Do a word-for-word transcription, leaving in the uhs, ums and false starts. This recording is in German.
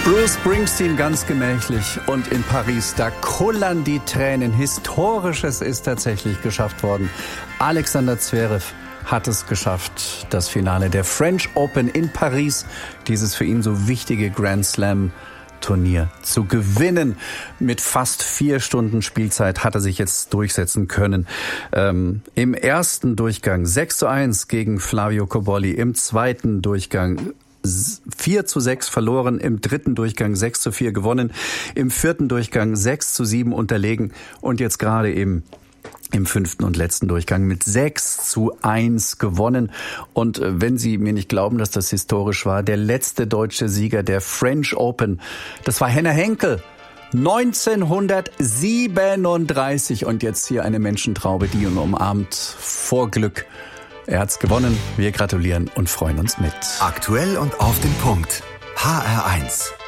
Bruce Springsteen ganz gemächlich und in Paris, da kullern die Tränen. Historisches ist tatsächlich geschafft worden. Alexander Zverev hat es geschafft, das Finale der French Open in Paris, dieses für ihn so wichtige Grand Slam Turnier zu gewinnen. Mit fast vier Stunden Spielzeit hat er sich jetzt durchsetzen können. Ähm, im ersten Durchgang sechs zu eins gegen Flavio Cobolli, im zweiten Durchgang vier zu sechs verloren, im dritten Durchgang sechs zu vier gewonnen, im vierten Durchgang sechs zu sieben unterlegen und jetzt gerade eben im fünften und letzten Durchgang mit sechs zu eins gewonnen. Und wenn Sie mir nicht glauben, dass das historisch war, der letzte deutsche Sieger der French Open, das war Henner Henkel. neunzehnhundertsiebenunddreißig und jetzt hier eine Menschentraube, die ihn umarmt vor Glück. Er hat's gewonnen. Wir gratulieren und freuen uns mit. Aktuell und auf den Punkt. H R eins.